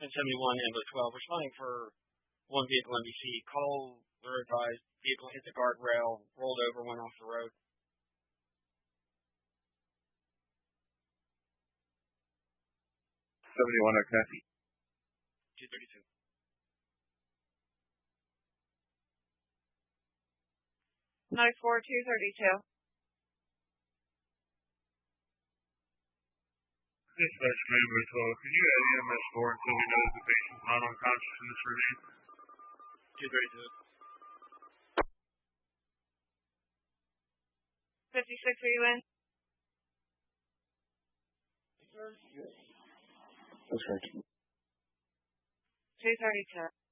1071 Amber 12, responding for one vehicle NBC. Call or advise vehicle hit the guardrail, rolled over, went off the road. 71, okay. 232. 94-232. Dispatch Amber 12, can you add EMS 4 until we know that the patient's not unconscious in this ravine? 232. 56, are you in? That's right. 232.